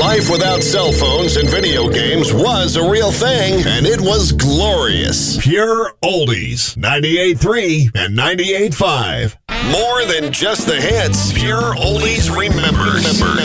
Life without cell phones and video games was a real thing, and it was glorious. Pure Oldies, 98.3 and 98.5. More than just the hits, Pure Oldies remembers.